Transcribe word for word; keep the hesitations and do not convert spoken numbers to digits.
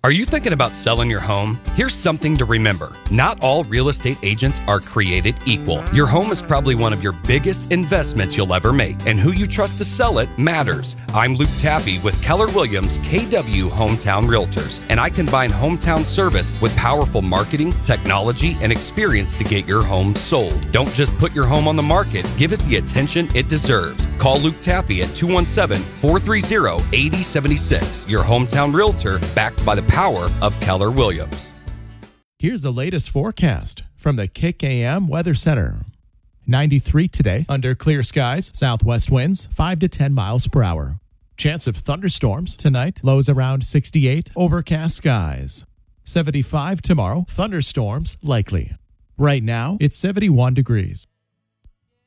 Are you thinking about selling your home? Here's something to remember. Not all real estate agents are created equal. Your home is probably one of your biggest investments you'll ever make, and who you trust to sell it matters. I'm Luke Tappy with Keller Williams K W Hometown Realtors, and I combine hometown service with powerful marketing, technology, and experience to get your home sold. Don't just put your home on the market, give it the attention it deserves. Call Luke Tappy at two one seven, four three zero, eight zero seven six, your hometown realtor, backed by the power of Keller Williams. Here's the latest forecast from the Kick A M Weather Center. ninety-three today, under clear skies, southwest winds five to ten miles per hour. Chance of thunderstorms tonight, lows around sixty-eight, overcast skies. seventy-five tomorrow, thunderstorms likely. Right now, it's seventy-one degrees.